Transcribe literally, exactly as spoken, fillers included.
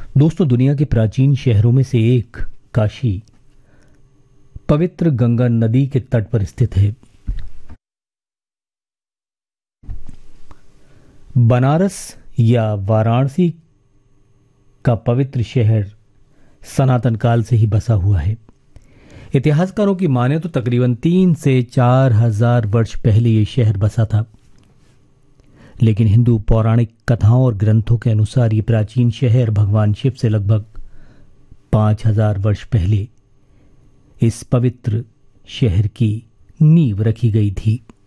दोस्तों, दुनिया के प्राचीन शहरों में से एक काशी पवित्र गंगा नदी के तट पर स्थित है। बनारस या वाराणसी का पवित्र शहर सनातन काल से ही बसा हुआ है। इतिहासकारों की माने तो तकरीबन तीन से चार हजार वर्ष पहले यह शहर बसा था, लेकिन हिंदू पौराणिक कथाओं और ग्रंथों के अनुसार यह प्राचीन शहर भगवान शिव से लगभग पांच हजार वर्ष पहले इस पवित्र शहर की नींव रखी गई थी।